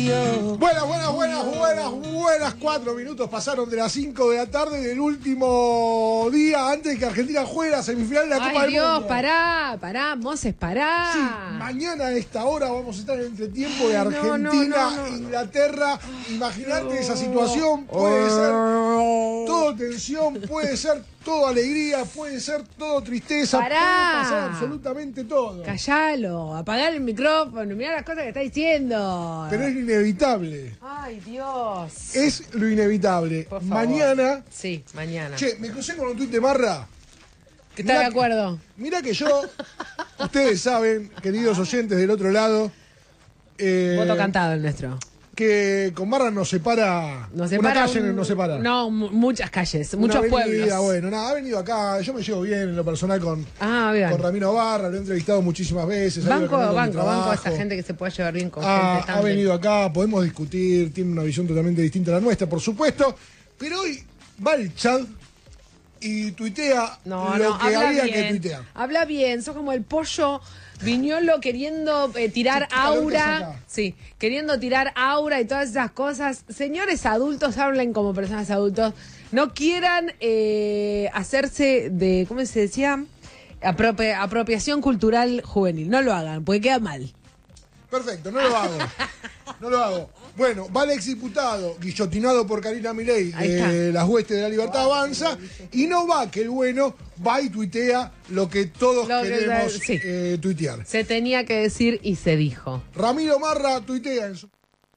Dios. Buenas. 4 minutos pasaron de las 5 de la tarde del último día antes de que Argentina juegue la semifinal de la Copa del Dios, Mundo. pará, Moses, pará. Sí, mañana a esta hora vamos a estar en el entretiempo de Argentina, Inglaterra. Imaginate esa situación, puede ser todo tensión, puede ser todo alegría, puede ser todo tristeza, Pará. puede pasar absolutamente todo. Callalo, apagá el micrófono, mirá las cosas que está diciendo. Pero es lo inevitable. Ay, Dios. Es lo inevitable. Por favor. Mañana. Sí, mañana. Che, me crucé con un tuit de Marra. ¿Estás de acuerdo? Mirá que yo, ustedes saben, queridos oyentes del otro lado. Voto cantado el nuestro. Que con Marra nos separa. Una calle nos separa. No, muchas calles, Una muchos avenida, pueblos. Bueno, nada, ha venido acá. Yo me llevo bien en lo personal con Bien. Ramiro Barra, lo he entrevistado muchísimas veces. Banco a esta gente que se pueda llevar bien con gente tan ha venido acá, podemos discutir, tiene una visión totalmente distinta a la nuestra, por supuesto. Pero hoy va el chat y tuitea lo que había que tuitear. Habla bien, sos como el pollo Viñolo queriendo tirar aura. Sí, queriendo tirar aura y todas esas cosas. Señores adultos, hablen como personas adultos. No quieran hacerse de, ¿cómo se decía? Apropiación cultural juvenil. No lo hagan, porque queda mal. Perfecto, no lo hago. Bueno, va el exdiputado, guillotinado por Karina Milei, de las huestes de la Libertad Avanza, y no va que el bueno va y tuitea lo que todos queremos tuitear. Se tenía que decir y se dijo. Ramiro Marra tuitea en su...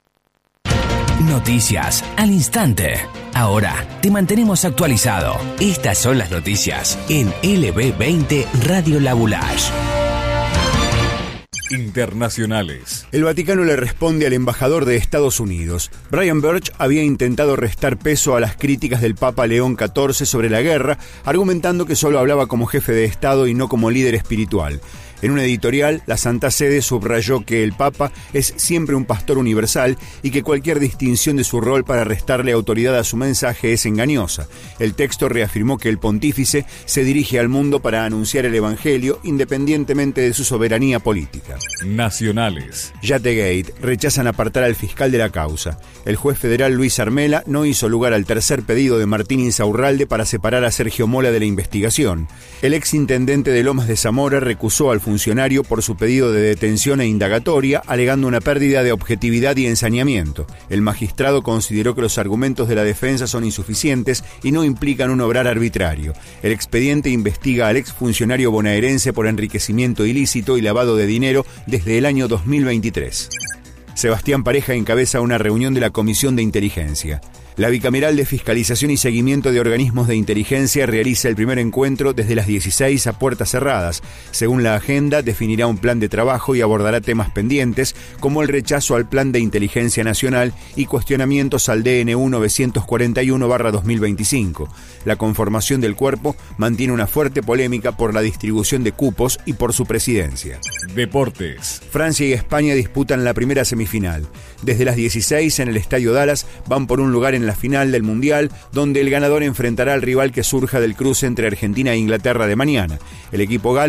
Noticias al instante. Ahora te mantenemos actualizado. Estas son las noticias en LB20 Radio Labulash. Internacionales. El Vaticano le responde al embajador de Estados Unidos. Brian Birch había intentado restar peso a las críticas del Papa León XIV sobre la guerra, argumentando que solo hablaba como jefe de Estado y no como líder espiritual. En un editorial, la Santa Sede subrayó que el Papa es siempre un pastor universal y que cualquier distinción de su rol para restarle autoridad a su mensaje es engañosa. El texto reafirmó que el pontífice se dirige al mundo para anunciar el Evangelio independientemente de su soberanía política. Nacionales. Yategate rechazan apartar al fiscal de la causa. El juez federal Luis Armela no hizo lugar al tercer pedido de Martín Insaurralde para separar a Sergio Mola de la investigación. El exintendente de Lomas de Zamora recusó al funcionario por su pedido de detención e indagatoria, alegando una pérdida de objetividad y ensañamiento. El magistrado consideró que los argumentos de la defensa son insuficientes y no implican un obrar arbitrario. El expediente investiga al exfuncionario bonaerense por enriquecimiento ilícito y lavado de dinero desde el año 2023. Sebastián Pareja encabeza una reunión de la Comisión de Inteligencia. La Bicameral de Fiscalización y Seguimiento de Organismos de Inteligencia realiza el primer encuentro desde las 16 a puertas cerradas. Según la agenda, definirá un plan de trabajo y abordará temas pendientes, como el rechazo al Plan de Inteligencia Nacional y cuestionamientos al DNU 941/2025. La conformación del cuerpo mantiene una fuerte polémica por la distribución de cupos y por su presidencia. Deportes. Francia y España disputan la primera semifinal. Desde las 16 en el Estadio Dallas van por un lugar en la final del Mundial, donde el ganador enfrentará al rival que surja del cruce entre Argentina e Inglaterra de mañana. El equipo galo